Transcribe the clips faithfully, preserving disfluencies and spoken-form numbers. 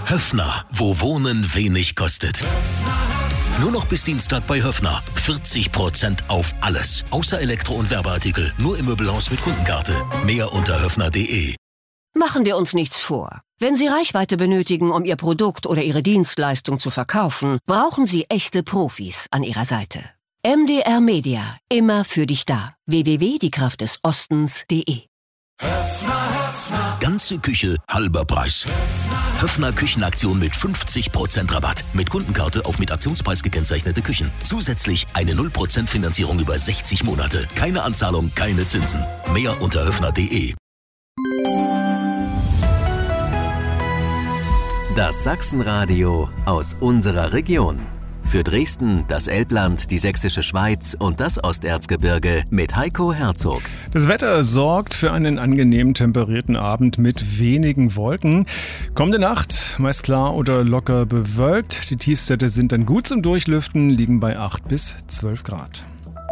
Höffner, wo Wohnen wenig kostet. Nur noch bis Dienstag bei Höffner. vierzig Prozent auf alles. Außer Elektro- und Werbeartikel. Nur im Möbelhaus mit Kundenkarte. Mehr unter höffner punkt de. Machen wir uns nichts vor. Wenn Sie Reichweite benötigen, um Ihr Produkt oder Ihre Dienstleistung zu verkaufen, brauchen Sie echte Profis an Ihrer Seite. M D R Media. Immer für dich da. w w w punkt die kraft des ostens punkt de. Ganze Küche, halber Preis. Höffner Küchenaktion mit fünfzig Prozent Rabatt. Mit Kundenkarte auf mit Aktionspreis gekennzeichnete Küchen. Zusätzlich eine null Prozent Finanzierung über sechzig Monate. Keine Anzahlung, keine Zinsen. Mehr unter höffner punkt de. Das Sachsenradio aus unserer Region. Für Dresden, das Elbland, die Sächsische Schweiz und das Osterzgebirge mit Heiko Herzog. Das Wetter sorgt für einen angenehm temperierten Abend mit wenigen Wolken. Kommende Nacht meist klar oder locker bewölkt. Die Tiefstwerte sind dann gut zum Durchlüften, liegen bei acht bis zwölf Grad.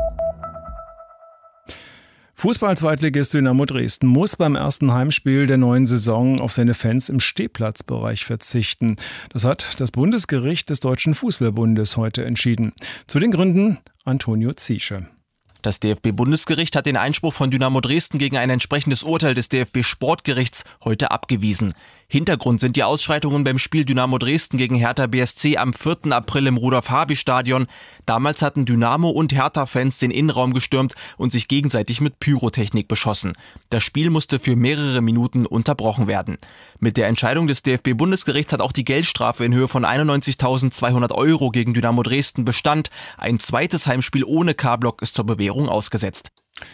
Fußball-Zweitligist Dynamo Dresden muss beim ersten Heimspiel der neuen Saison auf seine Fans im Stehplatzbereich verzichten. Das hat das Bundesgericht des Deutschen Fußballbundes heute entschieden. Zu den Gründen Antonio Ziesche. Das D F B-Bundesgericht hat den Einspruch von Dynamo Dresden gegen ein entsprechendes Urteil des D F B-Sportgerichts heute abgewiesen. Hintergrund sind die Ausschreitungen beim Spiel Dynamo Dresden gegen Hertha B S C am vierten April im Rudolf-Habich-Stadion. Damals hatten Dynamo- und Hertha-Fans den Innenraum gestürmt und sich gegenseitig mit Pyrotechnik beschossen. Das Spiel musste für mehrere Minuten unterbrochen werden. Mit der Entscheidung des D F B-Bundesgerichts hat auch die Geldstrafe in Höhe von einundneunzigtausendzweihundert Euro gegen Dynamo Dresden Bestand. Ein zweites Heimspiel ohne K-Block ist zur Bewährung ausgesetzt.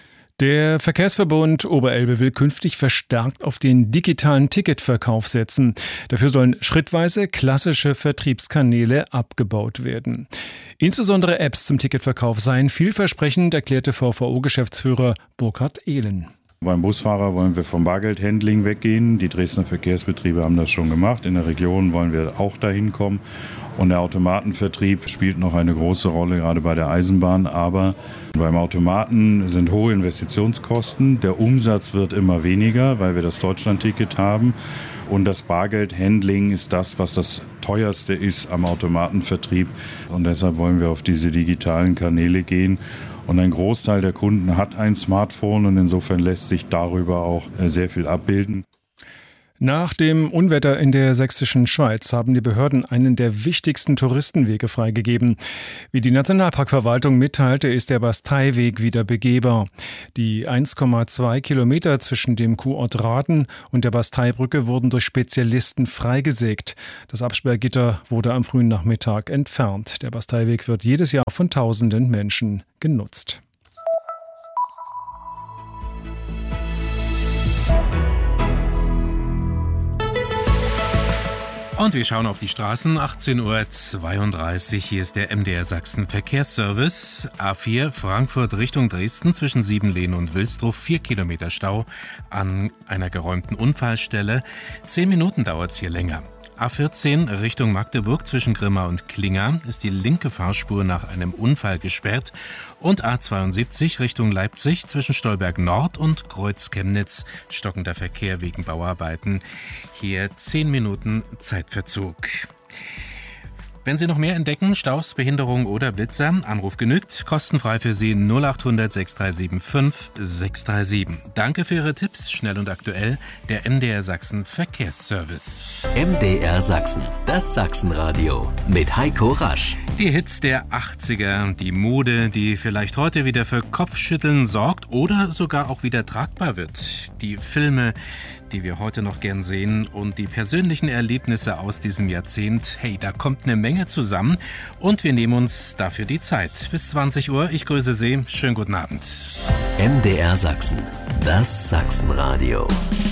Der Verkehrsverbund Oberelbe will künftig verstärkt auf den digitalen Ticketverkauf setzen. Dafür sollen schrittweise klassische Vertriebskanäle abgebaut werden. Insbesondere Apps zum Ticketverkauf seien vielversprechend, erklärte V V O-Geschäftsführer Burkhard Ehlen. Beim Busfahrer wollen wir vom Bargeldhandling weggehen. Die Dresdner Verkehrsbetriebe haben das schon gemacht. In der Region wollen wir auch dahin kommen. Und der Automatenvertrieb spielt noch eine große Rolle, gerade bei der Eisenbahn. Aber beim Automaten sind hohe Investitionskosten. Der Umsatz wird immer weniger, weil wir das Deutschlandticket haben. Und das Bargeldhandling ist das, was das teuerste ist am Automatenvertrieb. Und deshalb wollen wir auf diese digitalen Kanäle gehen. Und ein Großteil der Kunden hat ein Smartphone und insofern lässt sich darüber auch sehr viel abbilden. Nach dem Unwetter in der sächsischen Schweiz haben die Behörden einen der wichtigsten Touristenwege freigegeben. Wie die Nationalparkverwaltung mitteilte, ist der Basteiweg wieder begehbar. Die eins Komma zwei Kilometer zwischen dem Kurort Raden und der Basteibrücke wurden durch Spezialisten freigesägt. Das Absperrgitter wurde am frühen Nachmittag entfernt. Der Basteiweg wird jedes Jahr von tausenden Menschen genutzt. Und wir schauen auf die Straßen. achtzehn Uhr zweiunddreißig. Hier ist der M D R Sachsen Verkehrsservice. A vier Frankfurt Richtung Dresden zwischen Siebenlehn und Wilsdruff. Vier Kilometer Stau an einer geräumten Unfallstelle. Zehn Minuten dauert es hier länger. A vierzehn Richtung Magdeburg zwischen Grimma und Klinga ist die linke Fahrspur nach einem Unfall gesperrt. Und A zweiundsiebzig Richtung Leipzig zwischen Stolberg Nord und Kreuz Chemnitz stockender Verkehr wegen Bauarbeiten. Hier zehn Minuten Zeitverzug. Wenn Sie noch mehr entdecken, Staus, Behinderung oder Blitzer, Anruf genügt, kostenfrei für Sie null acht hundert sechs drei sieben fünf sechs drei sieben. Danke für Ihre Tipps, schnell und aktuell, der M D R Sachsen Verkehrsservice. M D R Sachsen, das Sachsenradio mit Heiko Rasch. Die Hits der achtziger, die Mode, die vielleicht heute wieder für Kopfschütteln sorgt oder sogar auch wieder tragbar wird. Die Filme, die wir heute noch gern sehen und die persönlichen Erlebnisse aus diesem Jahrzehnt. Hey, da kommt eine Menge zusammen und wir nehmen uns dafür die Zeit. Bis zwanzig Uhr, ich grüße Sie, schönen guten Abend. M D R Sachsen, das Sachsenradio.